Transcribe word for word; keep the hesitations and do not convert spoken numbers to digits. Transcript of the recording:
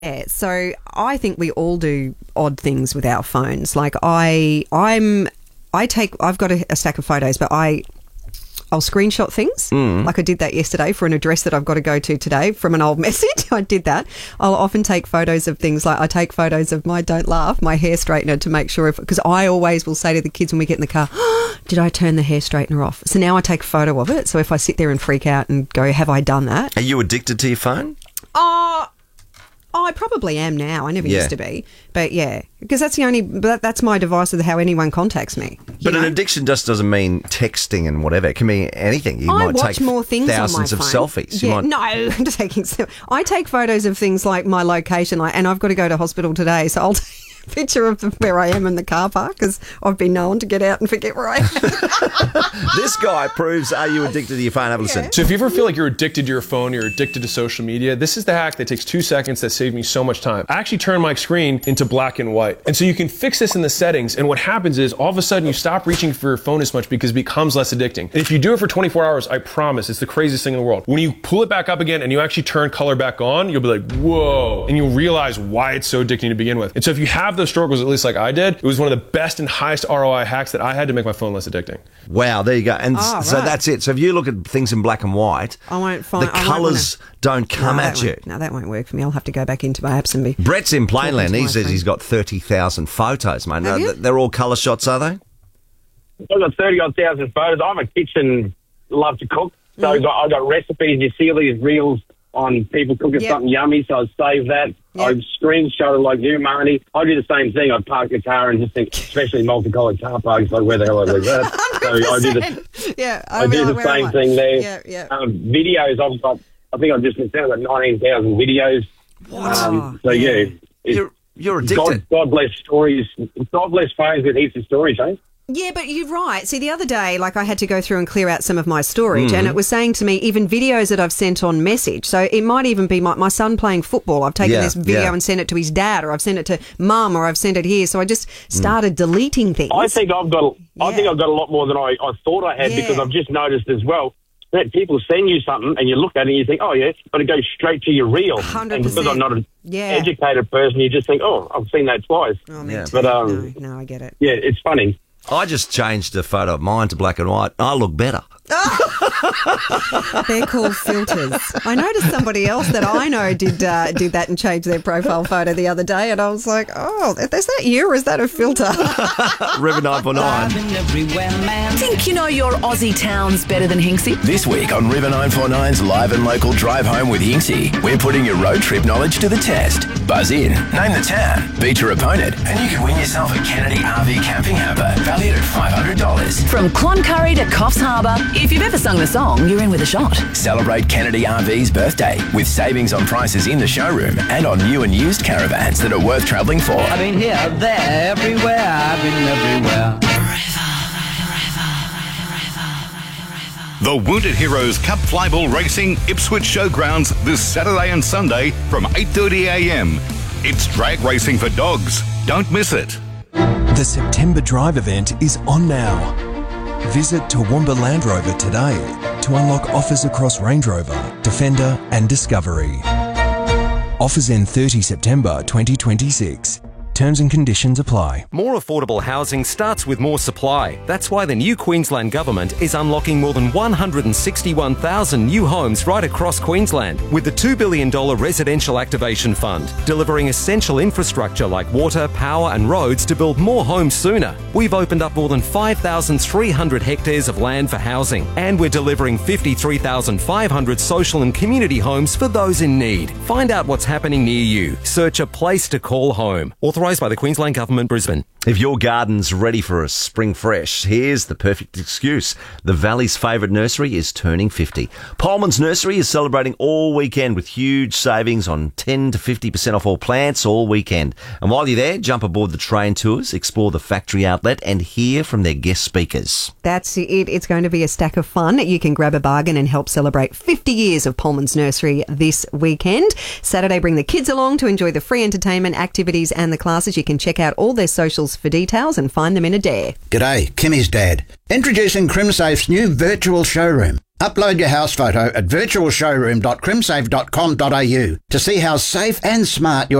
Yeah, so I think we all do odd things with our phones. Like I, I'm, I take, I've got a, a stack of photos, but I, I'll screenshot things. Mm. Like I did that yesterday for an address that I've got to go to today from an old message. I did that. I'll often take photos of things like I take photos of my Don't Laugh, my hair straightener to make sure if, because I always will say to the kids when we get in the car, oh, did I turn the hair straightener off? So now I take a photo of it. So if I sit there and freak out and go, have I done that? Are you addicted to your phone? Oh, Oh, I probably am now. I never Yeah. used to be. But yeah, because that's the only, but that's my device of how anyone contacts me. you But an know? addiction just doesn't mean texting and whatever. It can be anything. You I might watch take more things thousands on my of phone. selfies. You Yeah, might- no, I'm taking. I take photos of things like my location, like, and I've got to go to hospital today, so I'll take a picture of the, where I am in the car park because I've been known to get out and forget where I am. This guy proves, are you addicted to your phone? Have a listen. So if you ever feel like you're addicted to your phone, you're addicted to social media, this is the hack that takes two seconds that saved me so much time. I actually turn my screen into black and white. And so you can fix this in the settings, and what happens is all of a sudden you stop reaching for your phone as much because it becomes less addicting. And if you do it for twenty-four hours, I promise, it's the craziest thing in the world. When you pull it back up again and you actually turn color back on, you'll be like, whoa, and you'll realize why it's so addicting to begin with. And so if you have those struggles, at least like I did, it was one of the best and highest R O I hacks that I had to make my phone less addicting. Wow, there you go. And Oh, s- so right. that's it. So if you look at things in black and white, I won't find the I won't colours wanna- don't come no, at that you. won't- No, that won't work for me. I'll have to go back into my apps and be. Brett's in Plainland. Talking to He my says phone. he's got thirty thousand photos, mate. Have No, you? they're all colour shots, are they? I've got thirty odd thousand photos. I'm a kitchen, love to cook. So Mm. I've, got, I've got recipes. You see all these reels on people cooking Yep. something yummy, so I save that. Yep. I screenshot it like you, Marnie. I do the same thing. I park the car and just think, especially multicoloured car parks, like where the hell I leave that? So I do the, Yeah, I do the same thing there. Yeah, yeah. Um, videos, I've got, I think I've just been saying, I've got nineteen thousand videos. What? Um, so, Yeah. yeah. it's- You're, you're addicted. God, God bless stories. God bless phones with heaps of stories, eh? Yeah, but you're right. See, the other day, like I had to go through and clear out some of my storage, Mm. and it was saying to me, even videos that I've sent on message. So it might even be my, my son playing football. I've taken Yeah, this video yeah. and sent it to his dad, or I've sent it to mum, or I've sent it here. So I just started deleting things. I think I've got. I Yeah. think I've got a lot more than I, I thought I had Yeah. because I've just noticed as well that people send you something and you look at it and you think, oh yeah, but it goes straight to your reel. one hundred And because percent. I'm not an Yeah. educated person, you just think, oh, I've seen that twice. Oh, me Yeah. too. But, um, no, no, I get it. Yeah, it's funny. I just changed a photo of mine to black and white. I look better. They're called filters. I noticed somebody else that I know did uh, did that and changed their profile photo the other day, and I was like, oh, is that you or is that a filter? River nine four nine. Think you know your Aussie towns better than Hinksy? This week on River nine four nine's Live and Local Drive Home with Hinksy, we're putting your road trip knowledge to the test. Buzz in, name the town, beat your opponent, and you can win yourself a Kennedy R V camping hamper valued at five hundred dollars. From Cloncurry to Coffs Harbour, if you've ever sung the song, you're in with a shot. Celebrate Kennedy R V's birthday with savings on prices in the showroom and on new and used caravans that are worth travelling for. I've been here, there, everywhere, I've been everywhere. The Wounded Heroes Cup Flyball Racing Ipswich Showgrounds this Saturday and Sunday from eight thirty a m. It's drag racing for dogs. Don't miss it. The September Drive event is on now. Visit Toowoomba Land Rover today to unlock offers across Range Rover, Defender and Discovery. Offers end thirtieth September twenty twenty-six. Terms and conditions apply. More affordable housing starts with more supply. That's why the new Queensland Government is unlocking more than one hundred sixty-one thousand new homes right across Queensland with the two billion dollars Residential Activation Fund, delivering essential infrastructure like water, power and roads to build more homes sooner. We've opened up more than five thousand three hundred hectares of land for housing, and we're delivering fifty-three thousand five hundred social and community homes for those in need. Find out what's happening near you. Search a place to call home. Authorised by the Queensland Government, Brisbane. If your garden's ready for a spring fresh, here's the perfect excuse. The Valley's favourite nursery is turning fifty. Polman's Nursery is celebrating all weekend with huge savings on ten to fifty percent off all plants all weekend. And while you're there, jump aboard the train tours, explore the factory outlet and hear from their guest speakers. That's it. It's going to be a stack of fun. You can grab a bargain and help celebrate fifty years of Polman's Nursery this weekend. Saturday, bring the kids along to enjoy the free entertainment, activities and the classes. You can check out all their socials for details and find them in a dare. G'day, Kimmy's dad. Introducing CrimSafe's new virtual showroom. Upload your house photo at virtual showroom dot crimsafe dot com dot a u to see how safe and smart your